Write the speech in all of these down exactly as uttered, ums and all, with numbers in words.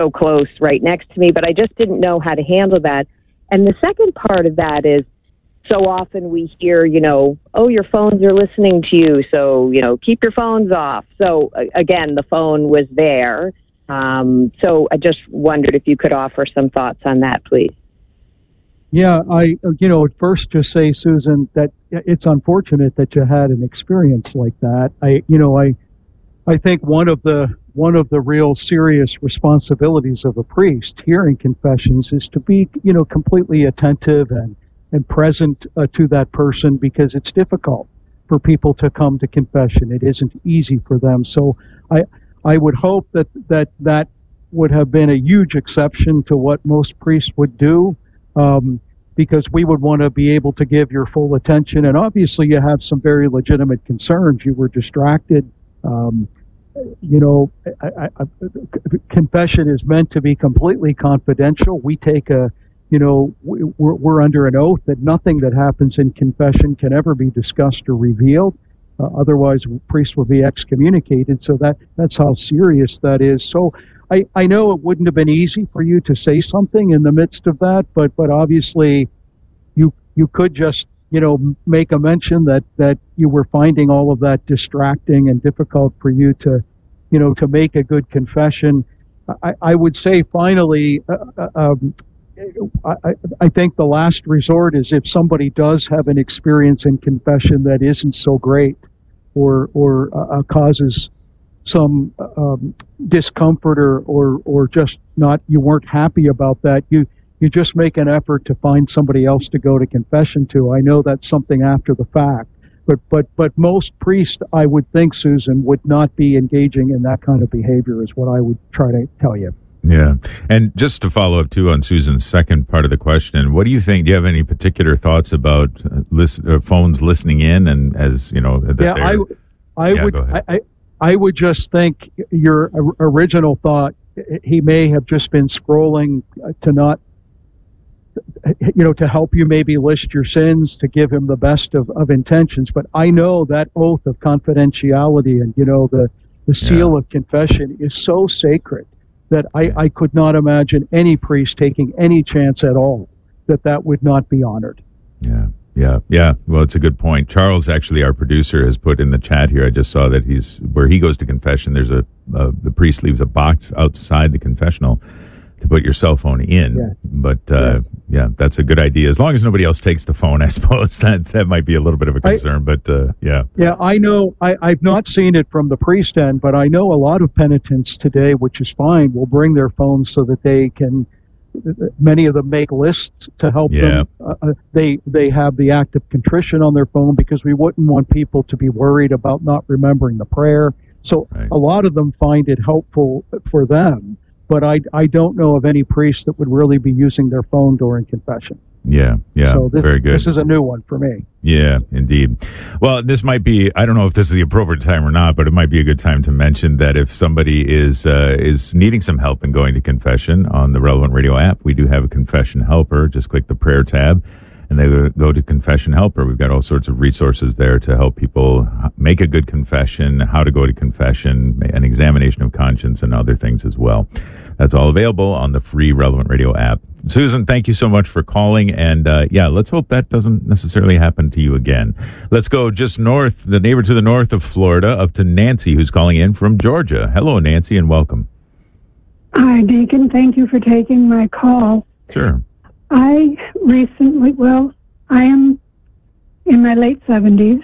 so close right next to me, but I just didn't know how to handle that. And the second part of that is, so often we hear, you know, oh, your phones are listening to you, so, you know, keep your phones off. So, again, the phone was there. Um, so I just wondered if you could offer some thoughts on that, please. Yeah, I, you know, at first just say, Susan, that it's unfortunate that you had an experience like that. I, you know, I, I think one of the one of the real serious responsibilities of a priest hearing confessions is to be, you know, completely attentive and and present uh, to that person, because it's difficult for people to come to confession. It isn't easy for them. So I I would hope that that that would have been a huge exception to what most priests would do. Um, because we would want to be able to give your full attention. And obviously you have some very legitimate concerns. You were distracted. Um, you know, I, I, I, confession is meant to be completely confidential. We take a, you know, we're, we're under an oath that nothing that happens in confession can ever be discussed or revealed. Uh, otherwise, priests will be excommunicated. So that that's how serious that is. So I, I know it wouldn't have been easy for you to say something in the midst of that, but but obviously you you could just, you know, make a mention that, that you were finding all of that distracting and difficult for you to, you know, to make a good confession. I, I would say finally, uh, um, I, I think the last resort is if somebody does have an experience in confession that isn't so great or, or uh, causes some um, discomfort or, or, or just not, you weren't happy about that, you, you just make an effort to find somebody else to go to confession to. I know that's something after the fact, but, but, but most priests, I would think, Susan, would not be engaging in that kind of behavior is what I would try to tell you. Yeah. And just to follow up, too, on Susan's second part of the question, what do you think? Do you have any particular thoughts about uh, list, uh, phones listening in and as, you know, that yeah, I, I yeah, would, I, I, I would just think your original thought, he may have just been scrolling to not, you know, to help you maybe list your sins, to give him the best of, of intentions. But I know that oath of confidentiality and, you know, the, the seal yeah. of confession is so sacred that I, I could not imagine any priest taking any chance at all that that would not be honored. Yeah. Yeah, yeah. Well, it's a good point. Charles, actually, our producer, has put in the chat here. I just saw that he's where he goes to confession. There's a uh, the priest leaves a box outside the confessional to put your cell phone in. Yeah. But uh, yeah. yeah, that's a good idea. As long as nobody else takes the phone, I suppose that that might be a little bit of a concern. I, but uh, yeah, yeah, I know. I, I've not seen it from the priest end, but I know a lot of penitents today, which is fine, will bring their phones so that they can. Many of them make lists to help yeah. them. Uh, they they have the act of contrition on their phone because we wouldn't want people to be worried about not remembering the prayer. So right. a lot of them find it helpful for them, but I, I don't know of any priest that would really be using their phone during confession. Yeah, yeah, so this, very good. This is a new one for me. Yeah, indeed. Well, this might be, I don't know if this is the appropriate time or not, but it might be a good time to mention that if somebody is uh, is needing some help in going to confession on the Relevant Radio app, we do have a confession helper. Just click the prayer tab and they go to confession helper. We've got all sorts of resources there to help people make a good confession, how to go to confession, an examination of conscience, and other things as well. That's all available on the free Relevant Radio app. Susan, thank you so much for calling. And uh, yeah, let's hope that doesn't necessarily happen to you again. Let's go just north, the neighbor to the north of Florida, up to Nancy, who's calling in from Georgia. Hello, Nancy, and welcome. Hi, Deacon. Thank you for taking my call. Sure. I recently, well, I am in my late seventies,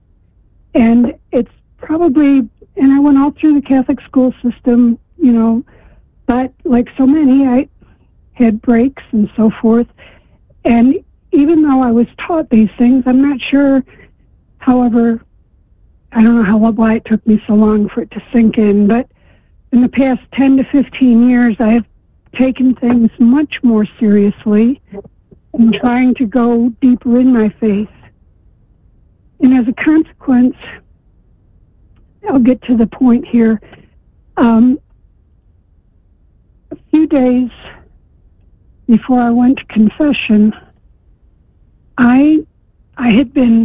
and it's probably, and I went all through the Catholic school system, you know, but like so many, I had breaks and so forth. And even though I was taught these things, I'm not sure, however, I don't know how why it took me so long for it to sink in, but in the past ten to fifteen years, I have taken things much more seriously and trying to go deeper in my faith. And as a consequence, I'll get to the point here. Um, a few days before I went to confession, I I had been,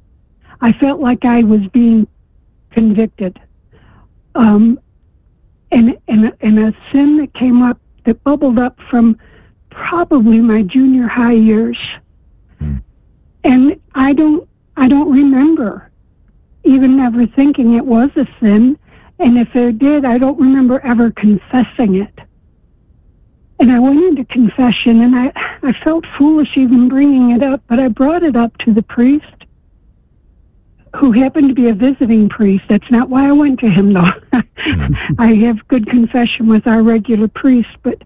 I felt like I was being convicted. Um, and, and, and a sin that came up, that bubbled up from probably my junior high years. Hmm. And I don't, I don't remember even ever thinking it was a sin. And if it did, I don't remember ever confessing it. And I went into confession, and I, I felt foolish even bringing it up, but I brought it up to the priest, who happened to be a visiting priest. That's not why I went to him, though. I have good confession with our regular priest, but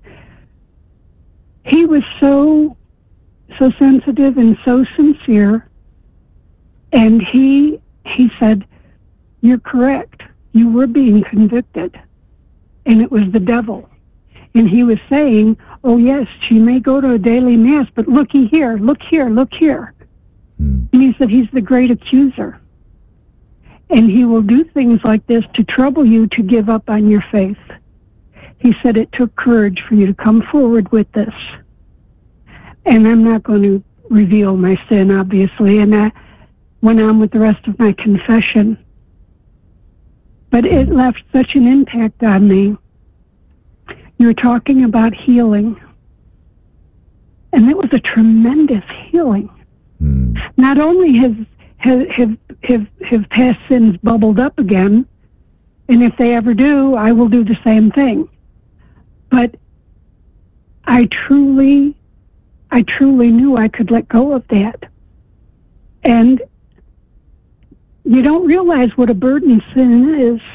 he was so, so sensitive and so sincere, and he, he said, "You're correct. You were being convicted, and it was the devil." And he was saying, "Oh, yes, she may go to a daily mass, but looky here, look here, look here." Mm. And he said, he's the great accuser. And he will do things like this to trouble you to give up on your faith. He said it took courage for you to come forward with this. And I'm not going to reveal my sin, obviously, and I went on with the rest of my confession. But it left such an impact on me. You're talking about healing. And it was a tremendous healing. Mm. Not only has have, have, have, have past sins bubbled up again, and if they ever do, I will do the same thing. But I truly, I truly knew I could let go of that. And you don't realize what a burden sin is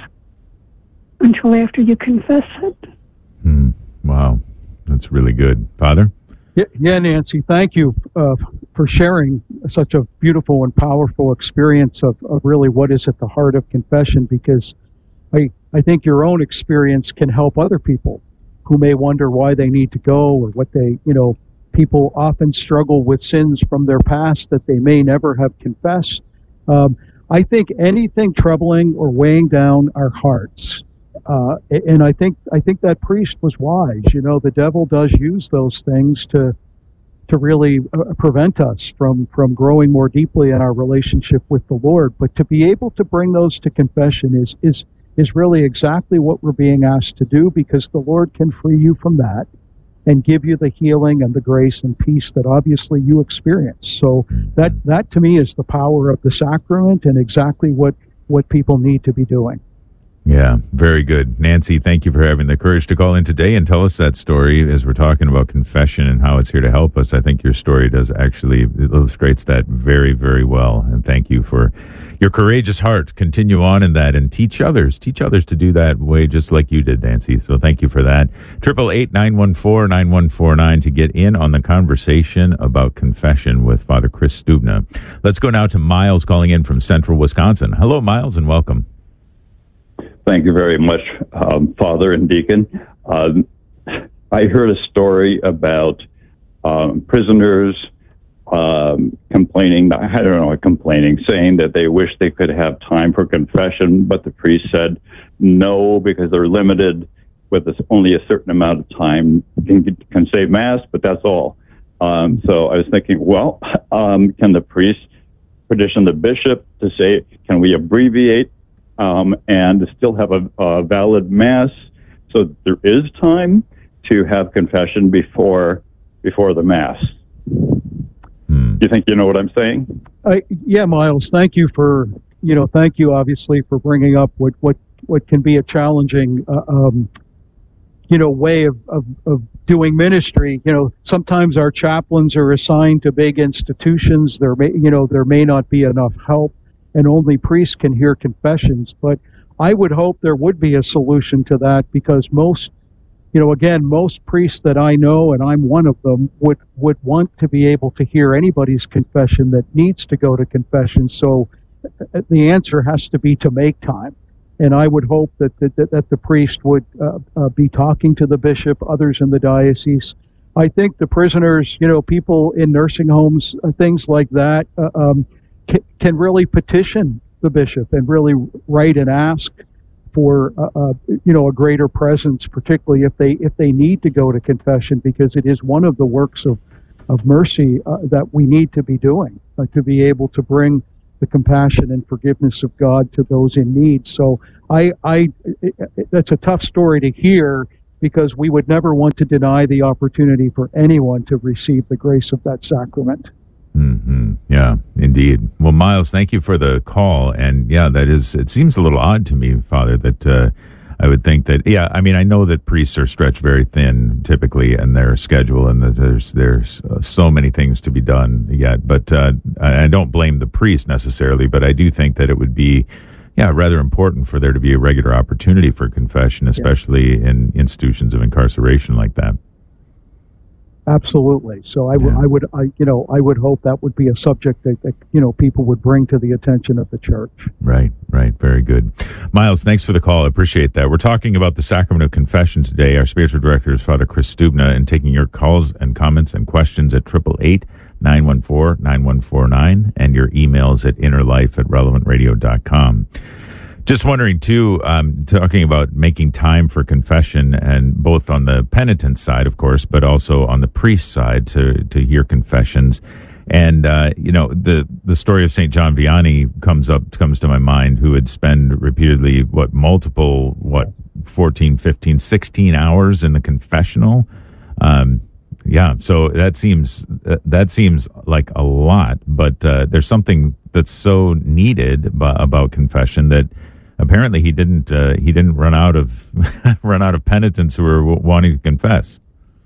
until after you confess it. Hmm. Wow. That's really good. Father? Yeah, yeah Nancy, thank you uh, for sharing such a beautiful and powerful experience of, of really what is at the heart of confession, because I, I think your own experience can help other people who may wonder why they need to go, or what they, you know, people often struggle with sins from their past that they may never have confessed. Um, I think anything troubling or weighing down our hearts, Uh, and I think I think that priest was wise. You know, the devil does use those things to to really uh, prevent us from from growing more deeply in our relationship with the Lord. But to be able to bring those to confession is is is really exactly what we're being asked to do, because the Lord can free you from that and give you the healing and the grace and peace that obviously you experience. So that that to me is the power of the sacrament, and exactly what what people need to be doing. Yeah, very good. Nancy, thank you for having the courage to call in today and tell us that story as we're talking about confession and how it's here to help us. I think your story does actually illustrates that very, very well. And thank you for your courageous heart. Continue on in that and teach others. Teach others to do that way just like you did, Nancy. So thank you for that. Triple eight nine one four nine one four nine to get in on the conversation about confession with Father Chris Stubna. Let's go now to Miles calling in from Central Wisconsin. Hello, Miles, and welcome. Thank you very much, um, Father and Deacon. Um, I heard a story about um, prisoners um, complaining, I don't know, complaining, saying that they wish they could have time for confession, but the priest said no, because they're limited with this, only a certain amount of time. Can, can say Mass, but that's all. Um, so I was thinking, well, um, can the priest petition the bishop to say, can we abbreviate Um, and to still have a, a valid Mass, so that there is time to have confession before before the Mass? Hmm. Do you think you know what I'm saying? Uh, yeah, Miles, thank you for, you know, thank you obviously for bringing up what, what, what can be a challenging, uh, um, you know, way of, of, of doing ministry. You know, sometimes our chaplains are assigned to big institutions. There may, you know, there may not be enough help, and only priests can hear confessions. But I would hope there would be a solution to that, because most, you know, again, most priests that I know, and I'm one of them, would, would want to be able to hear anybody's confession that needs to go to confession. So the answer has to be to make time. And I would hope that, that, that the priest would uh, uh, be talking to the bishop, others in the diocese. I think the prisoners, you know, people in nursing homes, uh, things like that, uh, um, can really petition the bishop and really write and ask for, uh, uh, you know, a greater presence, particularly if they if they need to go to confession, because it is one of the works of of mercy uh, that we need to be doing, uh, to be able to bring the compassion and forgiveness of God to those in need. So I, I, that's a tough story to hear, because we would never want to deny the opportunity for anyone to receive the grace of that sacrament. Mm-hmm. Yeah, indeed. Well, Miles, thank you for the call. And yeah, that is, it seems a little odd to me, Father, that uh, I would think that, yeah, I mean, I know that priests are stretched very thin typically in their schedule, and that there's there's uh, so many things to be done yet. But uh, I don't blame the priest necessarily, but I do think that it would be, yeah, rather important for there to be a regular opportunity for confession, especially yeah. in institutions of incarceration like that. Absolutely. So I, w- yeah. I would, I, you know, I would hope that would be a subject that, that, you know, people would bring to the attention of the church. Right, right. Very good. Miles, thanks for the call. I appreciate that. We're talking about the sacrament of confession today. Our spiritual director is Father Chris Stubna, and taking your calls and comments and questions at eight eight eight, nine one four, nine one four nine, and your emails at innerlife at relevant radio dot com. Just wondering, too, um, talking about making time for confession, and both on the penitent side, of course, but also on the priest side to, to hear confessions. And, uh, you know, the, the story of Saint John Vianney comes up, comes to my mind, who would spend repeatedly, what, multiple, what, fourteen, fifteen, sixteen hours in the confessional. Um, yeah, so that seems, that seems like a lot, but uh, there's something that's so needed about, about confession that apparently he didn't uh, he didn't run out of run out of penitents who were w- wanting to confess.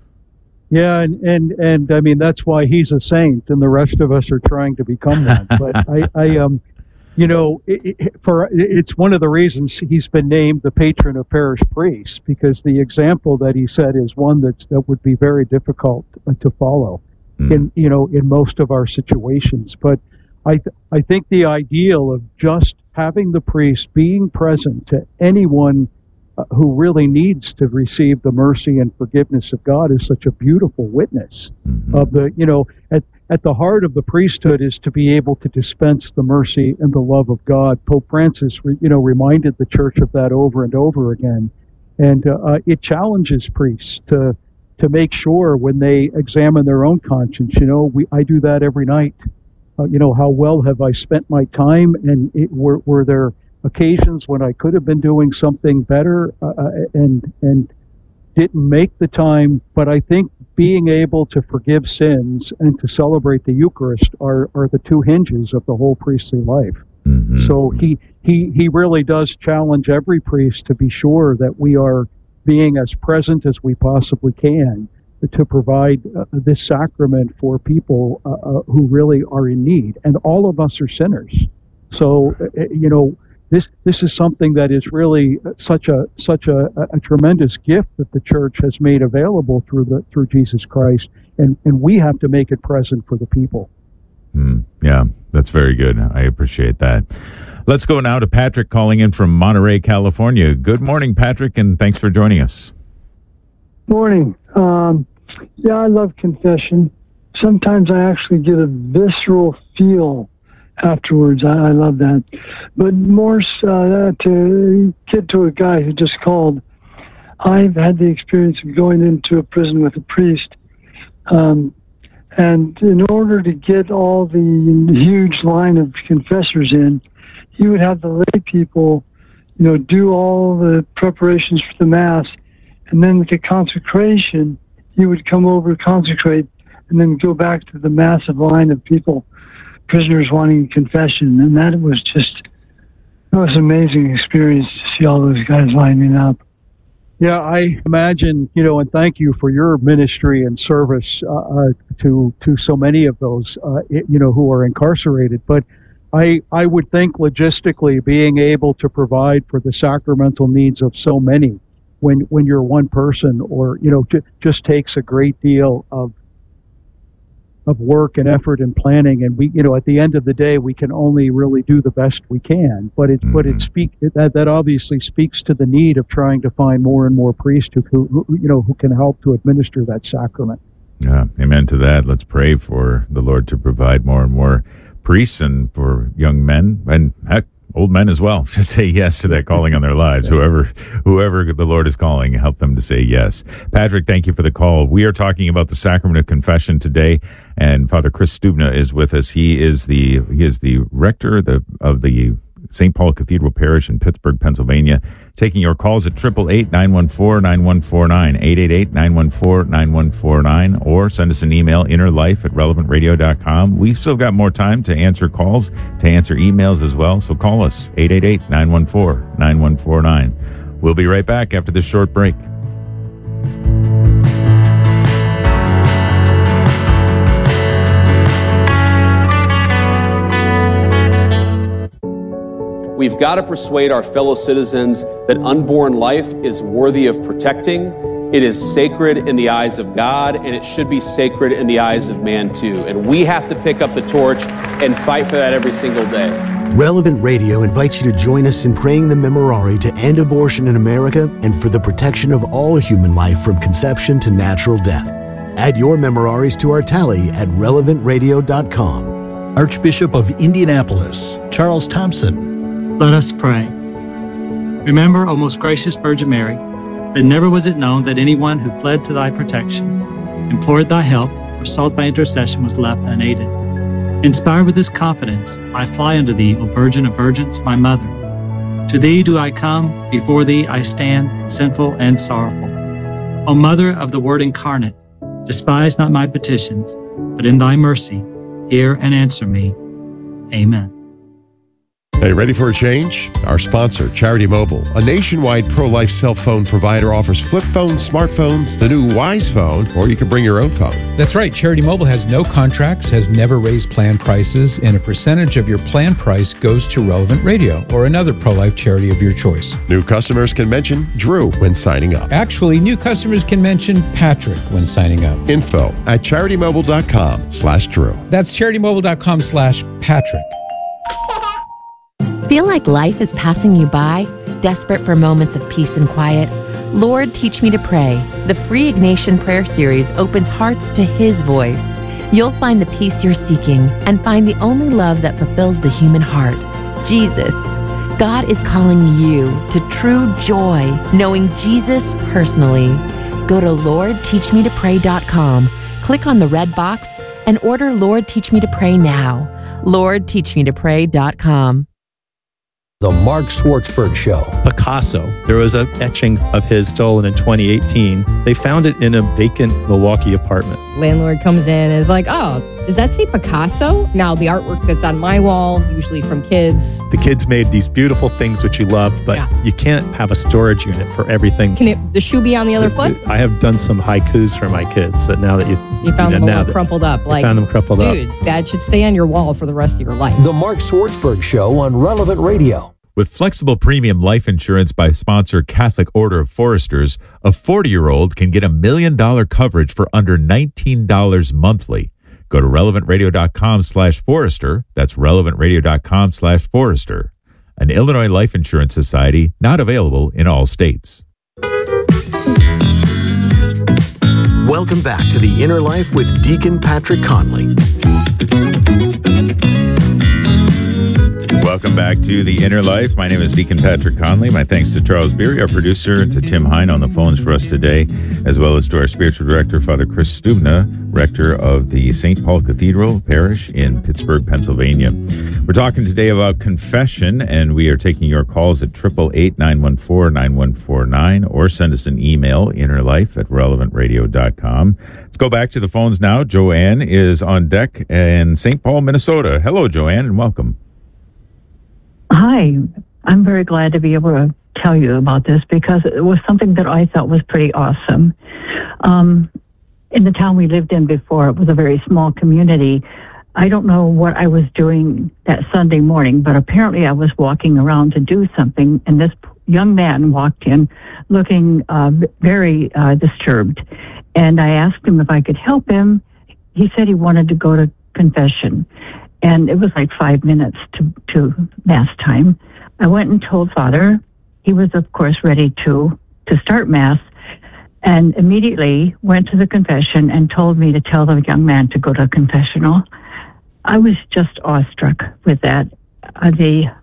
Yeah, and, and and I mean that's why he's a saint, and the rest of us are trying to become one. But I, I um, you know, it, it, for it's one of the reasons he's been named the patron of parish priests, because the example that he set is one that's that would be very difficult to follow mm. in you know in most of our situations. But I th- I think the ideal of just having the priest being present to anyone uh, who really needs to receive the mercy and forgiveness of God is such a beautiful witness mm-hmm. of the, you know, at, at the heart of the priesthood is to be able to dispense the mercy and the love of God. Pope Francis, re, you know, reminded the church of that over and over again. And uh, uh, it challenges priests to to make sure when they examine their own conscience, you know, we I do that every night. Uh, you know, how well have I spent my time, and it, were, were there occasions when I could have been doing something better uh, and and didn't make the time? But I think being able to forgive sins and to celebrate the Eucharist are, are the two hinges of the whole priestly life. Mm-hmm. So he, he, he really does challenge every priest to be sure that we are being as present as we possibly can to provide uh, this sacrament for people uh, uh, who really are in need. And all of us are sinners. So, uh, you know, this this is something that is really such a such a, a tremendous gift that the church has made available through the through Jesus Christ, and, and we have to make it present for the people. Mm, yeah, that's very good. I appreciate that. Let's go now to Patrick calling in from Monterey, California. Good morning, Patrick, and thanks for joining us. Morning. Um, yeah, I love confession. Sometimes I actually get a visceral feel afterwards. I, I love that. But more uh, to get to a guy who just called, I've had the experience of going into a prison with a priest. Um, and in order to get all the huge line of confessors in, he would have the lay people, you know, do all the preparations for the Mass. And then with the consecration, he would come over, consecrate, and then go back to the massive line of people, prisoners wanting confession. And that was just, that was an amazing experience to see all those guys lining up. Yeah, I imagine, you know, and thank you for your ministry and service uh, uh, to to so many of those, uh, you know, who are incarcerated. But I I would think logistically being able to provide for the sacramental needs of so many when when you're one person, or, you know, j- just takes a great deal of of work and effort and planning. And we, you know, at the end of the day, we can only really do the best we can. But it, mm-hmm. but it speak that that obviously speaks to the need of trying to find more and more priests who, who, who you know, who can help to administer that sacrament. Yeah, amen to that. Let's pray for the Lord to provide more and more priests and for young men, and heck, old men as well, to say yes to that calling on their lives. Whoever whoever the Lord is calling, help them to say yes. Patrick, thank you for the call. We are talking about the sacrament of confession today, and Father Chris Stubna is with us. He is the he is the rector of the, of the Saint Paul Cathedral Parish in Pittsburgh, Pennsylvania. Taking your calls at eight eight eight, nine one four, nine one four nine, eight eight eight, nine one four, nine one four nine, or send us an email, innerlife at relevant radio dot com. We've still got more time to answer calls, to answer emails as well, so call us, eight eight eight, nine one four, nine one four nine. We'll be right back after this short break. We've got to persuade our fellow citizens that unborn life is worthy of protecting. It is sacred in the eyes of God, and it should be sacred in the eyes of man too. And we have to pick up the torch and fight for that every single day. Relevant Radio invites you to join us in praying the Memorare to end abortion in America and for the protection of all human life from conception to natural death. Add your Memoraries to our tally at relevant radio dot com. Archbishop of Indianapolis, Charles Thompson. Let us pray. Remember, O most gracious Virgin Mary, that never was it known that anyone who fled to thy protection, implored thy help, or sought thy intercession was left unaided. Inspired with this confidence, I fly unto thee, O Virgin of Virgins, my Mother. To thee do I come, before thee I stand, sinful and sorrowful. O Mother of the Word incarnate, despise not my petitions, but in thy mercy, hear and answer me. Amen. Hey, ready for a change? Our sponsor, Charity Mobile, a nationwide pro-life cell phone provider, offers flip phones, smartphones, the new Wise Phone, or you can bring your own phone. That's right. Charity Mobile has no contracts, has never raised plan prices, and a percentage of your plan price goes to Relevant Radio or another pro-life charity of your choice. New customers can mention Drew when signing up. Actually, new customers can mention Patrick when signing up. Info at charitymobile.com slash Drew. That's charitymobile.com slash Patrick. Feel like life is passing you by? Desperate for moments of peace and quiet? Lord, Teach Me to Pray. The free Ignatian Prayer Series opens hearts to His voice. You'll find the peace you're seeking and find the only love that fulfills the human heart, Jesus. God is calling you to true joy, knowing Jesus personally. Go to lord teach me to pray dot com, click on the red box, and order Lord, Teach Me to Pray now. lord teach me to pray dot com. The Mark Schwartzberg Show. Picasso. There was an etching of his stolen in twenty eighteen. They found it in a vacant Milwaukee apartment. Landlord comes in and is like, oh, does that say Picasso? Now, the artwork that's on my wall, usually from kids. The kids made these beautiful things which you love, but yeah. you can't have a storage unit for everything. Can it, the shoe be on the other foot? I have done some haikus for my kids that now that you... You found you know, them a little crumpled up. Like, found them crumpled dude, up. Dude, that should stay on your wall for the rest of your life. The Mark Schwartzberg Show on Relevant Radio. With flexible premium life insurance by sponsor Catholic Order of Foresters, a forty-year-old can get a million dollar coverage for under nineteen dollars monthly. Go to relevant radio dot com slash forester. That's relevant radio dot com slash forester. An Illinois Life Insurance Society, not available in all states. Welcome back to The Inner Life with Deacon Patrick Conley. Welcome back to The Inner Life. My name is Deacon Patrick Conley. My thanks to Charles Beery, our producer, and to Tim Hine on the phones for us today, as well as to our spiritual director, Father Chris Stubna, rector of the Saint Paul Cathedral Parish in Pittsburgh, Pennsylvania. We're talking today about confession, and we are taking your calls at eight eight eight, nine one four, nine one four nine, or send us an email, innerlife at relevant radio dot com. Let's go back to the phones now. Joanne is on deck in Saint Paul, Minnesota. Hello, Joanne, and welcome. Hi, I'm very glad to be able to tell you about this because it was something that I thought was pretty awesome. Um, in the town we lived in before, it was a very small community. I don't know what I was doing that Sunday morning, but apparently I was walking around to do something, and this young man walked in looking uh, very uh, disturbed. And I asked him if I could help him. He said he wanted to go to confession. And it was like five minutes to, to Mass time. I went and told Father. He was, of course, ready to, to start Mass, and immediately went to the confession and told me to tell the young man to go to confessional. I was just awestruck with that. Uh, the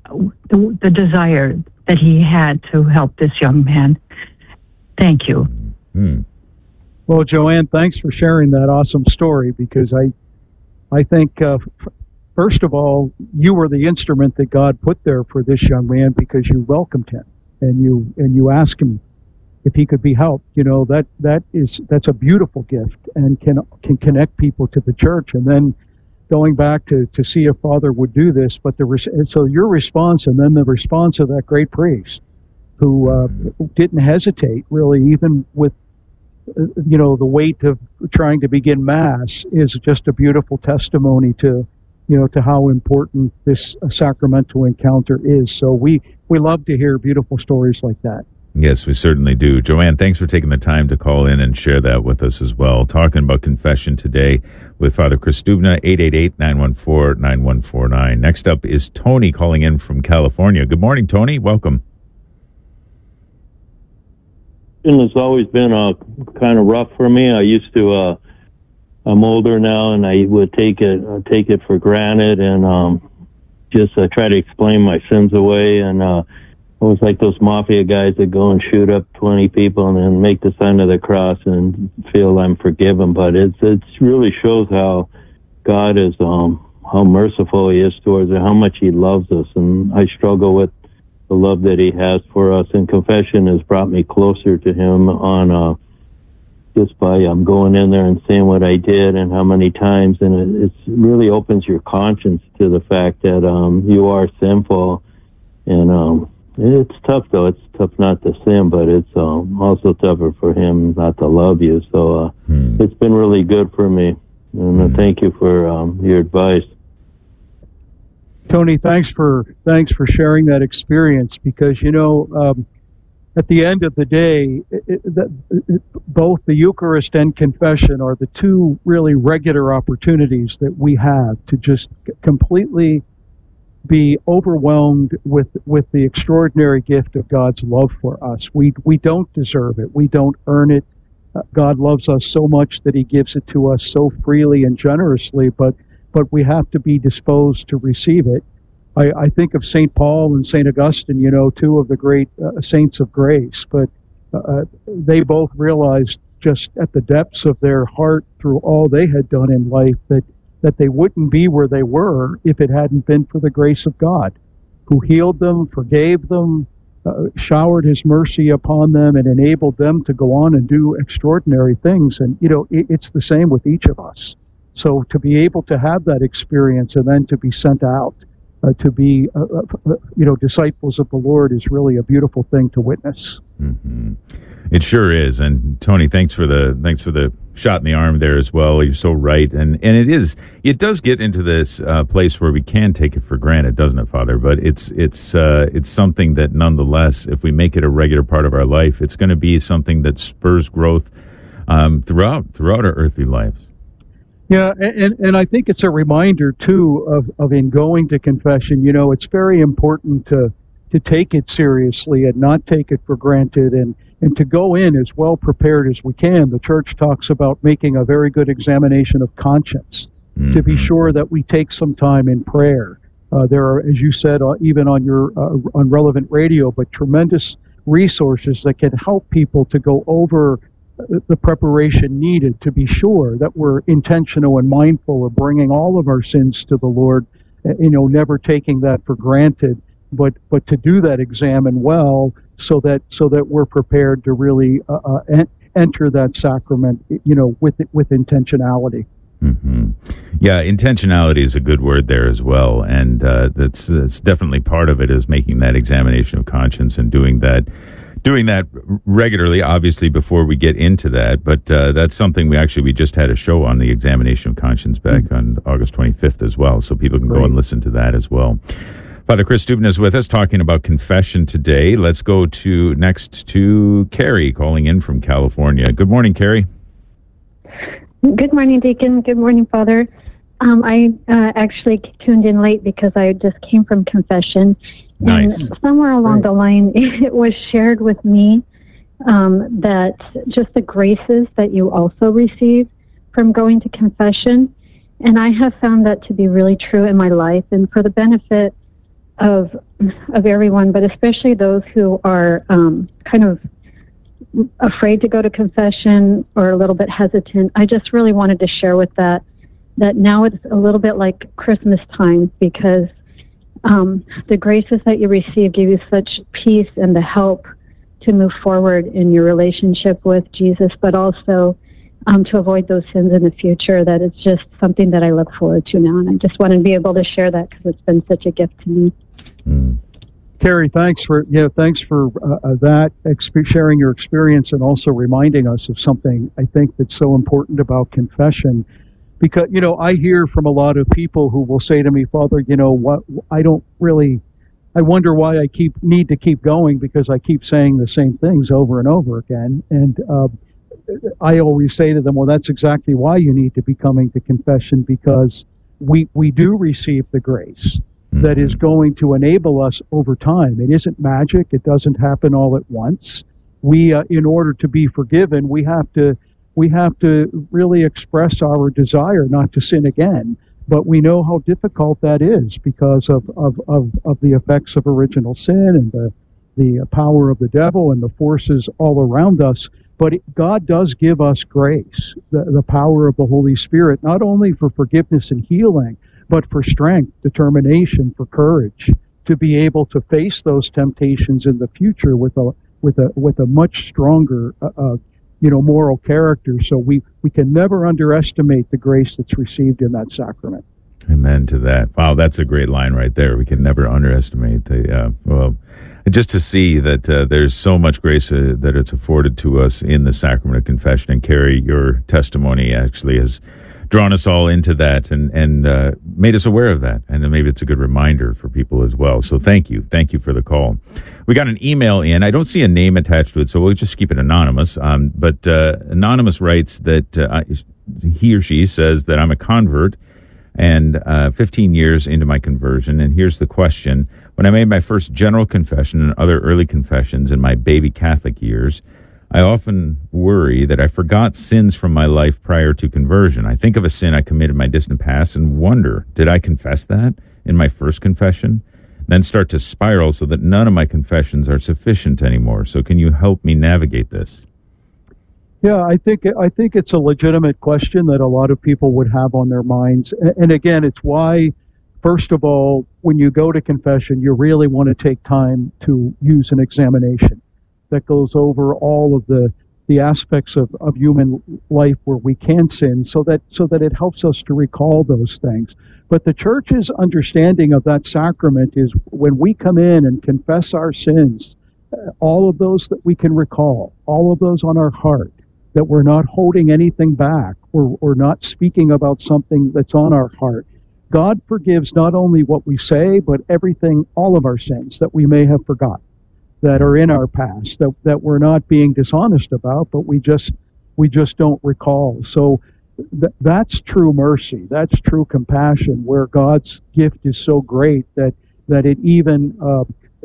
the, the desire that he had to help this young man. Thank you. Hmm. Well, Joanne, thanks for sharing that awesome story, because I, I think, uh, f- first of all, you were the instrument that God put there for this young man, because you welcomed him and you and you asked him if he could be helped. You know, that that is that's a beautiful gift and can can connect people to the church. And then going back to, to see if Father would do this, but the res- so your response and then the response of that great priest who uh, didn't hesitate really, even with uh, you know the weight of trying to begin Mass, is just a beautiful testimony to you know to how important this uh, sacramental encounter is. So we we love to hear beautiful stories like that. Yes, we certainly do. Joanne, thanks for taking the time to call in and share that with us as well. Talking about confession today with Father Chris Dubna, eight eight eight, nine one four, nine one four nine. Next up is Tony calling in from California. Good morning, Tony. Welcome. It's always been uh, kind of rough for me. I used to, uh, I'm older now, and I would take it uh, take it for granted and um, just uh, try to explain my sins away. And uh, it was like those mafia guys that go and shoot up twenty people and then make the sign of the cross and feel I'm forgiven. But it's it really shows how God is, um, how merciful He is towards us, how much He loves us. And I struggle with the love that He has for us. And confession has brought me closer to Him on uh, just by um, going in there and saying what I did and how many times. And it it's really opens your conscience to the fact that um, you are sinful. And um, it's tough, though. It's tough not to sin, but it's um, also tougher for Him not to love you. So uh, hmm. it's been really good for me. And uh, thank you for um, your advice. Tony, thanks for thanks for sharing that experience, because you know um, at the end of the day, it, it, it, both the Eucharist and confession are the two really regular opportunities that we have to just completely be overwhelmed with with the extraordinary gift of God's love for us. We we don't deserve it. We don't earn it. Uh, God loves us so much that He gives it to us so freely and generously, but but we have to be disposed to receive it. I, I think of Saint Paul and Saint Augustine, you know, two of the great uh, saints of grace, but uh, they both realized just at the depths of their heart through all they had done in life that, that they wouldn't be where they were if it hadn't been for the grace of God, who healed them, forgave them, uh, showered His mercy upon them, and enabled them to go on and do extraordinary things. And, you know, it, it's the same with each of us. So to be able to have that experience and then to be sent out uh, to be, uh, uh, you know, disciples of the Lord is really a beautiful thing to witness. Mm-hmm. It sure is. And Tony, thanks for the thanks for the shot in the arm there as well. You're so right. And and it is it does get into this uh, place where we can take it for granted, doesn't it, Father? But it's it's uh, it's something that nonetheless, if we make it a regular part of our life, it's going to be something that spurs growth um, throughout throughout our earthly lives. Yeah, and, and I think it's a reminder, too, of, of in going to confession, you know, it's very important to to take it seriously and not take it for granted, and, and to go in as well prepared as we can. The Church talks about making a very good examination of conscience, mm-hmm. to be sure that we take some time in prayer. Uh, there are, as you said, uh, even on your uh, on Relevant Radio, but tremendous resources that can help people to go over the preparation needed to be sure that we're intentional and mindful of bringing all of our sins to the Lord, you know, never taking that for granted, but but to do that examine well so that so that we're prepared to really uh, uh, en- enter that sacrament, you know, with with intentionality. Mm-hmm. Yeah, intentionality is a good word there as well, and uh, that's that's definitely part of it, is making that examination of conscience and doing that. Doing that regularly, obviously, before we get into that, but uh, that's something we actually, we just had a show on the examination of conscience back mm-hmm. on August twenty-fifth as well, so people can Great. Go and listen to that as well. Father Chris Dubna is with us talking about confession today. Let's go to next to Carrie calling in from California. Good morning, Carrie. Good morning, Deacon. Good morning, Father. Um, I uh, actually tuned in late because I just came from confession. Nice. And somewhere along the line, it was shared with me um, that just the graces that you also receive from going to confession. And I have found that to be really true in my life. And for the benefit of of everyone, but especially those who are um, kind of afraid to go to confession or a little bit hesitant. I just really wanted to share with that that now it's a little bit like Christmas time, because um, the graces that you receive give you such peace and the help to move forward in your relationship with Jesus, but also um, to avoid those sins in the future. That it's just something that I look forward to now, and I just want to be able to share that because it's been such a gift to me. Mm. Carrie, thanks for yeah, thanks for uh, uh, that exp- sharing your experience and also reminding us of something I think that's so important about confession. Because you know, I hear from a lot of people who will say to me, "Father, you know what? I don't really. I wonder why I keep need to keep going because I keep saying the same things over and over again." And uh, I always say to them, "Well, that's exactly why you need to be coming to confession, because we we do receive the grace that is going to enable us over time. It isn't magic. It doesn't happen all at once. We, uh, in order to be forgiven, we have to, we have to really express our desire not to sin again. But we know how difficult that is because of, of, of, of the effects of original sin and the, the power of the devil and the forces all around us. But it, God does give us grace, the, the power of the Holy Spirit, not only for forgiveness and healing, but for strength, determination, for courage, to be able to face those temptations in the future with a with a with a much stronger, uh, uh, you know, moral character. So we we can never underestimate the grace that's received in that sacrament. Amen to that. Wow, that's a great line right there. We can never underestimate the uh, well. Just to see that uh, there's so much grace uh, that it's afforded to us in the sacrament of confession. And Carrie, your testimony actually has drawn us all into that and, and uh, made us aware of that. And maybe it's a good reminder for people as well. So thank you. Thank you for the call. We got an email in. I don't see a name attached to it, so we'll just keep it anonymous. Um, but uh, Anonymous writes that uh, I, he or she says that I'm a convert and uh, fifteen years into my conversion. And here's the question. When I made my first general confession and other early confessions in my baby Catholic years, I often worry that I forgot sins from my life prior to conversion. I think of a sin I committed in my distant past and wonder, did I confess that in my first confession? Then start to spiral so that none of my confessions are sufficient anymore. So can you help me navigate this? Yeah, I think I think it's a legitimate question that a lot of people would have on their minds. And again, it's why, first of all, when you go to confession, you really want to take time to use an examination that goes over all of the the aspects of, of human life where we can sin, so that so that it helps us to recall those things. But the Church's understanding of that sacrament is when we come in and confess our sins, all of those that we can recall, all of those on our heart, that we're not holding anything back or, or not speaking about something that's on our heart. God forgives not only what we say, but everything, all of our sins that we may have forgotten, that are in our past, that, that we're not being dishonest about, but we just we just don't recall. So th- that's true mercy. That's true compassion, where God's gift is so great that that it even uh,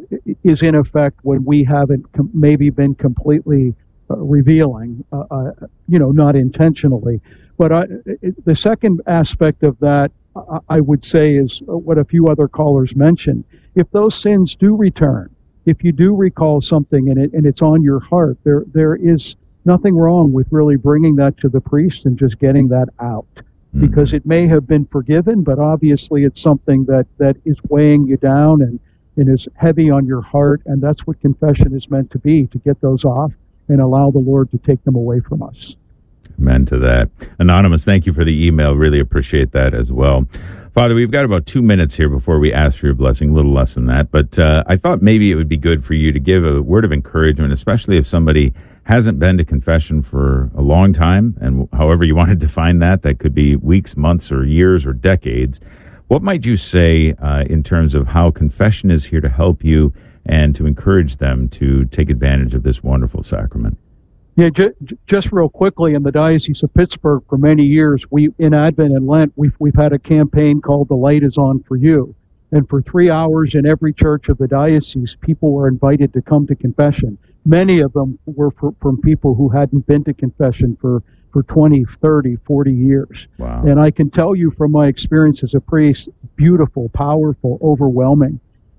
is in effect when we haven't com- maybe been completely uh, revealing, uh, uh, you know, not intentionally. But I, it, the second aspect of that, I, I would say, is what a few other callers mentioned. If those sins do return, if you do recall something and it and it's on your heart, there there is nothing wrong with really bringing that to the priest and just getting that out, mm-hmm. because it may have been forgiven, but obviously it's something that, that is weighing you down and, and is heavy on your heart, and that's what confession is meant to be, to get those off and allow the Lord to take them away from us. Amen to that. Anonymous, thank you for the email. Really appreciate that as well. Father, we've got about two minutes here before we ask for your blessing, a little less than that. But uh, I thought maybe it would be good for you to give a word of encouragement, especially if somebody hasn't been to confession for a long time, and however you want to define that, that could be weeks, months, or years, or decades. What might you say uh, in terms of how confession is here to help you and to encourage them to take advantage of this wonderful sacrament? Yeah, ju- just real quickly, in the Diocese of Pittsburgh for many years, we in Advent and Lent, we've, we've had a campaign called The Light is On for You. And for three hours in every church of the diocese, people were invited to come to confession. Many of them were for, from people who hadn't been to confession for, for twenty, thirty, forty years. Wow. And I can tell you from my experience as a priest, beautiful, powerful, overwhelming.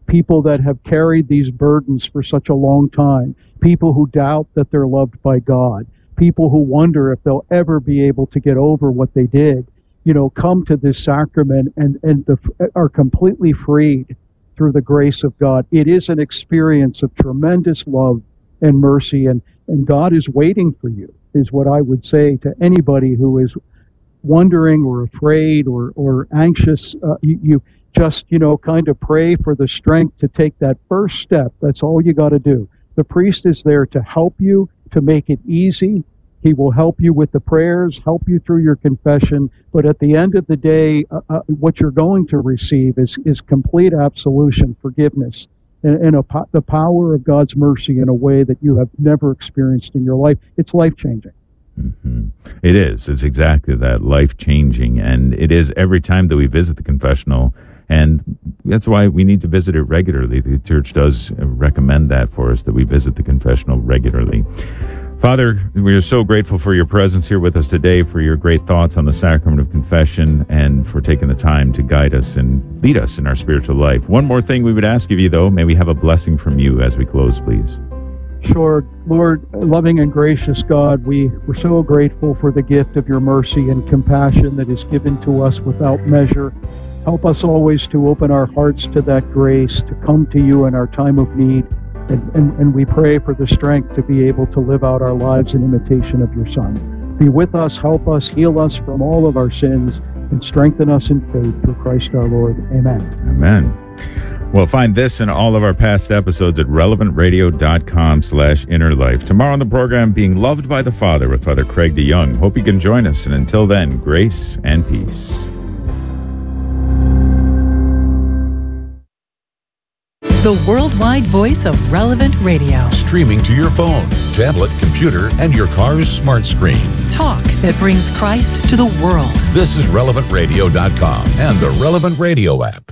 people that have carried these burdens for such a long time, people who doubt that they're loved by God, people who wonder if they'll ever be able to get over what they did, you know, come to this sacrament and, and the, are completely freed through the grace of God. It is an experience of tremendous love and mercy, and, and God is waiting for you, is what I would say to anybody who is wondering or afraid or, or anxious. Uh, you, you just, you know, kind of pray for the strength to take that first step. That's all you got to do. The priest is there to help you, to make it easy. He will help you with the prayers, help you through your confession. But at the end of the day, uh, uh, what you're going to receive is, is complete absolution, forgiveness, and, and a po- the power of God's mercy in a way that you have never experienced in your life. It's life-changing. Mm-hmm. It is. It's exactly that, life-changing. And it is every time that we visit the confessional. And that's why we need to visit it regularly. The church does recommend that for us, that we visit the confessional regularly. Father, we are so grateful for your presence here with us today, for your great thoughts on the sacrament of confession, and for taking the time to guide us and lead us in our spiritual life. One more thing we would ask of you, though. May we have a blessing from you as we close, please. Sure. Lord, loving and gracious God, we, we're so grateful for the gift of your mercy and compassion that is given to us without measure. Help us always to open our hearts to that grace, to come to you in our time of need. And, and, and we pray for the strength to be able to live out our lives in imitation of your Son. Be with us, help us, heal us from all of our sins, and strengthen us in faith through Christ our Lord. Amen. Amen. Well, find this and all of our past episodes at relevantradio.com slash inner life. Tomorrow on the program, Being Loved by the Father with Father Craig DeYoung. Hope you can join us. And until then, grace and peace. The worldwide voice of Relevant Radio. Streaming to your phone, tablet, computer, and your car's smart screen. Talk that brings Christ to the world. This is relevant radio dot com and the Relevant Radio app.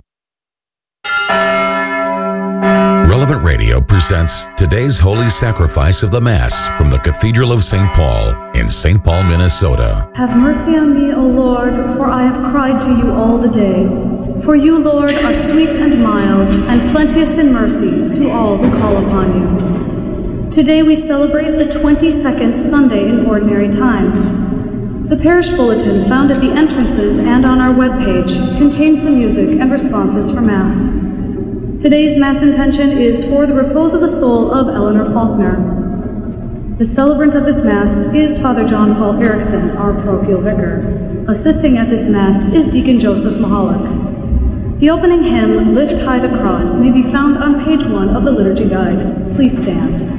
Relevant Radio presents today's Holy Sacrifice of the Mass from the Cathedral of Saint Paul in Saint Paul, Minnesota. Have mercy on me, O Lord, for I have cried to you all the day. For you, Lord, are sweet and mild, and plenteous in mercy to all who call upon you. Today we celebrate the twenty-second Sunday in Ordinary Time. The parish bulletin found at the entrances and on our webpage contains the music and responses for Mass. Today's Mass intention is for the repose of the soul of Eleanor Faulkner. The celebrant of this Mass is Father John Paul Erickson, our parochial vicar. Assisting at this Mass is Deacon Joseph Mahalik. The opening hymn, Lift High the Cross, may be found on page one of the Liturgy Guide. Please stand.